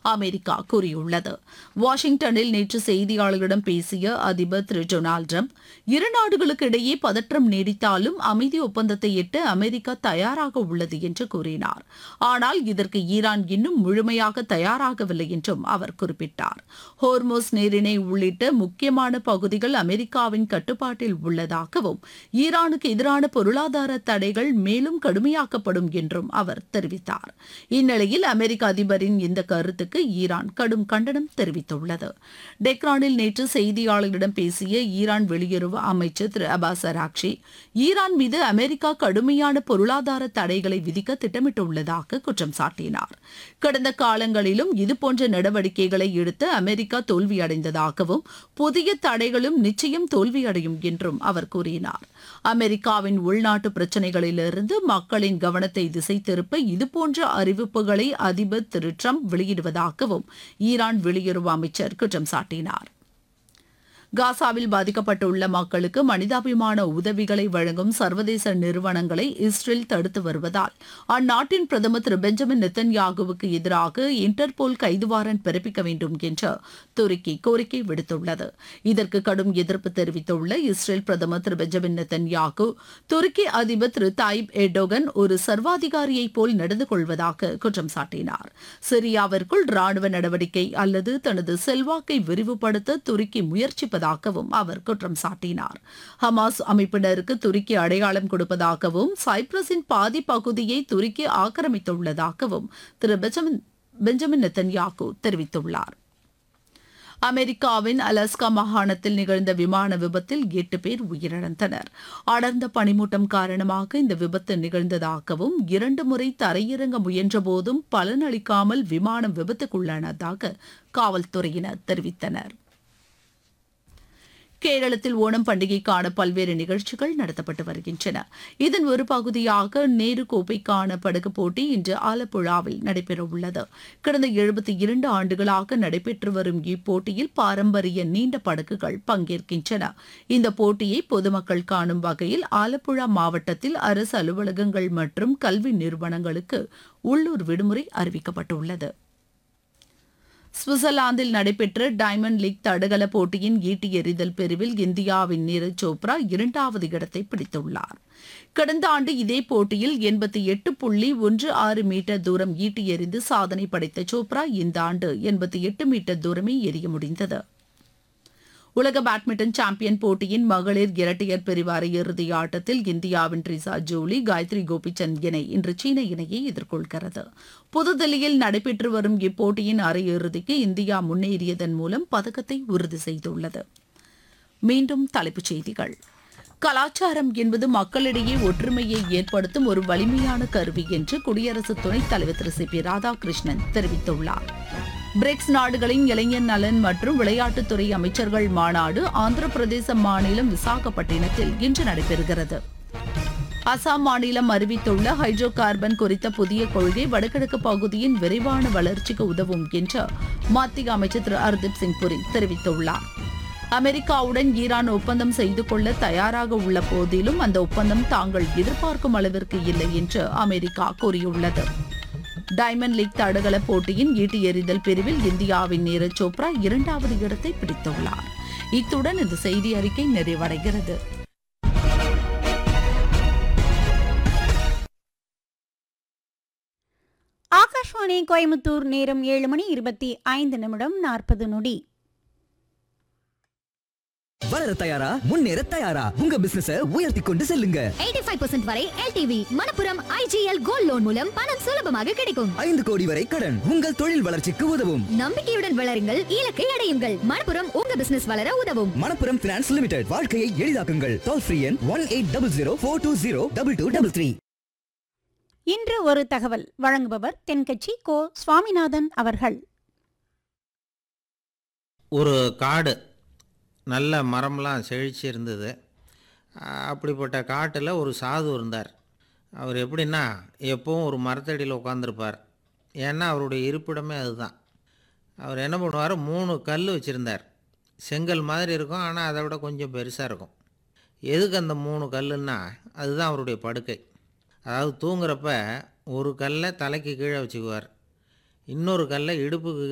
America கூறியுள்ளது. வாஷிங்டனில் நேற்று செய்தியாளர்களிடம் பேசிய அதிபர் திரு டொனால்டு டிரம்ப், இரு நாடுகளுக்கு இடையே பதற்றம் நீடித்தாலும் அமைதி ஒப்பந்தத்தை எட்ட அமெரிக்கா தயாராக உள்ளது என்று கூறினார். ஆனால் இதற்கு ஈரான் இன்னும் முழுமையாக தயாராகவில்லை என்றும் அவர் குறிப்பிட்டார். ஹோர்மோஸ் நீரிணை உள்ளிட்ட முக்கியமான பகுதிகள் அமெரிக்காவின் கட்டுப்பாட்டில் உள்ளதாகவும் ஈரானுக்கு எதிரான பொருளாதார தடைகள் மேலும் கடுமையாக்கப்படும் என்றும் அவர் தெரிவித்தார். இந்நிலையில் அமெரிக்க அதிபரின் இந்த கருத்துக்கு ஈரான் கடும் கண்டனம் தெரிவித்துள்ளது. டெக்ரானில் நேற்று செய்தியாளர்களிடம் பேசிய ஈரான் வெளியுறவு அமைச்சர் திரு அப்பாஸ் அராக்ஷி, ஈரான் மீது அமெரிக்கா கடுமையான பொருளாதார தடைகளை விதிக்க திட்டமிட்டுள்ளதாக குற்றம் சாட்டினார். கடந்த காலங்களிலும் இதுபோன்ற நடவடிக்கைகளை எடுத்து அமெரிக்கா தோல்வியடைந்ததாகவும் புதிய தடைகளும் நிச்சயம் தோல்வியடையும் என்றும் அவர் கூறினார். அமெரிக்காவின் உள்நாட்டு பிரச்சினைகளிலிருந்து மக்களின் கவனத்தை திசை திருப்ப இதுபோன்ற அறிவிப்புகளை அதிபர் திரு டிரம்ப் வெளியிடுவதாகவும் ஈரான் வெளியுறவு அமைச்சர் குற்றம் சாட்டினார். காசாவில் பாதிக்கப்பட்டுள்ள மக்களுக்கு மனிதாபிமான உதவிகளை வழங்கும் சர்வதேச நிறுவனங்களை இஸ்ரேல் தடுத்து வருவதால் அந்நாட்டின் பிரதமர் திரு பெஞ்சமின் நெத்தன்யாகுவுக்கு எதிராக இன்டர்போல் கைது வாரண்ட் பிறப்பிக்க வேண்டும் என்று துருக்கி கோரிக்கை விடுத்துள்ளது. இதற்கு கடும் எதிர்ப்பு தெரிவித்துள்ள இஸ்ரேல் பிரதமர் திரு பெஞ்சமின் நெத்தன்யாகு, துருக்கி அதிபர் திரு தாயிப் எர்டோகன் ஒரு சர்வாதிகாரியைப் போல் நடந்து கொள்வதாக குற்றம் சாட்டினார். சிரியாவிற்குள் ராணுவ நடவடிக்கை அல்லது தனது செல்வாக்கை விரிவுபடுத்த துருக்கி முயற்சிப்பதாகவும் அவர் குற்றம் சாட்டினார். ஹமாஸ் அமைப்பினருக்கு துருக்கி அடையாளம் கொடுப்பதாகவும் சைப்ரஸின் பாதி பகுதியை துருக்கி ஆக்கிரமித்துள்ளதாகவும் திரு பெஞ்சமின் நெத்தன்யாகு தெரிவித்துள்ளார். அமெரிக்காவின் அலாஸ்கா மாகாணத்தில் நிகழ்ந்த விமான விபத்தில் 8 பேர் உயிரிழந்தனர். அடர்ந்த பனிமூட்டம் காரணமாக இந்த விபத்து நிகழ்ந்ததாகவும் 2 முறை தரையிறங்க முயன்றபோதும் பலனளிக்காமல் விமானம் விபத்துக்குள்ளானதாக காவல்துறையினர் தெரிவித்தனர். கேரளத்தில் ஓணம் பண்டிகைக்கான பல்வேறு நிகழ்ச்சிகள் நடத்தப்பட்டு வருகின்றன. இதன் ஒரு பகுதியாக நேரு கோப்பைக்கான படகு போட்டி இன்று ஆலப்புழாவில் நடைபெறவுள்ளது. கடந்த 72 ஆண்டுகளாக நடைபெற்று வரும் இப்போட்டியில் பாரம்பரிய நீண்ட படகுகள் பங்கேற்கின்றன. இந்த போட்டியை பொதுமக்கள் காணும் வகையில் ஆலப்புழா மாவட்டத்தில் அரசு அலுவலகங்கள் மற்றும் கல்வி நிறுவனங்களுக்கு உள்ளூர் விடுமுறை அறிவிக்கப்பட்டுள்ளது. சுவிட்சர்லாந்தில் நடைபெற்ற டைமண்ட் லீக் தடகள போட்டியின் ஈட்டி எறிதல் பிரிவில் இந்தியாவின் நீரஜ் சோப்ரா 2வது இடத்தை பிடித்துள்ளார். கடந்த ஆண்டு இதே போட்டியில் 88.16 மீட்டர் தூரம் ஈட்டி எறிந்து சாதனை படைத்த சோப்ரா இந்த ஆண்டு 88 மீட்டர் தூரமே எறிய முடிந்தது. உலக பேட்மிண்டன் சாம்பியன் போட்டியின் மகளிர் இரட்டையர் பிரிவு அரையிறுதி ஆட்டத்தில் இந்தியாவின் ட்ரிசா ஜோலி, காயத்ரி கோபிசந்த் இணை இன்று சீன இணையை எதிர்கொள்கிறது. புதுதில்லியில் நடைபெற்று வரும் இப்போட்டியின் அரையிறுதிக்கு இந்தியா முன்னேறியதன் மூலம் பதக்கத்தை உறுதி செய்துள்ளது. மீண்டும் தலைப்புச் செய்திகள். கலாச்சாரம் என்பது மக்களிடையே ஒற்றுமையை ஏற்படுத்தும் ஒரு வலிமையான கருவி என்று குடியரசு துணைத் தலைவர் திரு சி பி ராதாகிருஷ்ணன் தெரிவித்துள்ளார். பிரிக்ஸ் நாடுகளின் இளைஞர் நலன் மற்றும் விளையாட்டுத்துறை அமைச்சர்கள் மாநாடு ஆந்திர பிரதேச மாநிலம் விசாகப்பட்டினத்தில் இன்று நடைபெறுகிறது. அசாம் மாநிலம் அறிவித்துள்ள ஹைட்ரோ கார்பன் குறித்த புதிய கொள்கை வடகிழக்கு பகுதியின் விரைவான வளர்ச்சிக்கு உதவும் என்று மத்திய அமைச்சர் திரு ஹர்தீப் சிங் புரி தெரிவித்துள்ளார். அமெரிக்காவுடன் ஈரான் ஒப்பந்தம் செய்து கொள்ள தயாராக உள்ள போதிலும் அந்த ஒப்பந்தம் தாங்கள் எதிர்பார்க்கும் அளவிற்கு இல்லை என்று அமெரிக்கா கூறியுள்ளது. டைமண்ட் லீக் தடகள போட்டியின் ஈட்டி எறிதல் பிரிவில் இந்தியாவின் நீரஜ் சோப்ரா 2வது இடத்தை பிடித்துள்ளார். இத்துடன் இந்த செய்தி அறிக்கை நிறைவடைகிறது. ஆகாஷ்வாணி கோயம்புத்தூர், நேரம் 7:25 வளர தயாரா, முன்னேற தயாரா, உங்க பிசினஸ உயர்த்தி கொண்டு செல்லுங்க. 85% வரை LTV Manappuram IGL gold loan மூலம் பணம் சுலபமாக கிடைக்கும். 5 கோடி வரை கடன் உங்கள் தொழில் வளர்ச்சிக்கு உதவும். நம்பிக்கையுடன் வளருங்கள், இலக்கை அடையுங்கள். மணப்புரம் உங்க பிசினஸ் வளர உதவும். மணப்புரம் பினான்ஸ் லிமிடெட், வாழ்க்கையை எளிதாக்குங்கள். டோல் ஃப்ரீ எண் 180042202233. இன்று ஒரு தகவல் வழங்குபவர் தென்கட்சி கோ சுவாமிநாதன் அவர்கள். ஒரு காடு நல்ல மரம்லாம் செழிச்சு இருந்தது. அப்படிப்பட்ட காட்டில் ஒரு சாது இருந்தார். அவர் எப்படின்னா எப்போவும் ஒரு மரத்தடியில் உட்காந்துருப்பார். ஏன்னா அவருடைய இருப்பிடமே அதுதான். அவர் என்ன பண்ணுவார், 3 கல் வச்சுருந்தார். செங்கல் மாதிரி இருக்கும், ஆனால் அதை விட கொஞ்சம் பெருசாக இருக்கும். எதுக்கு அந்த 3 கல்லுன்னா அதுதான் அவருடைய படுக்கை. அதாவது தூங்குறப்ப ஒரு கல்லை தலைக்கு கீழே வச்சுக்குவார், இன்னொரு கல்லை இடுப்புக்கு